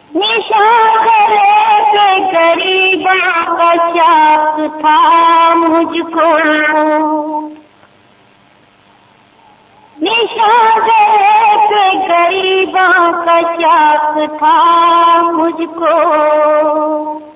निशागरे पे गरीबों का चाक था मुझको, निशागरे पे गरीबों का चाक था मुझको।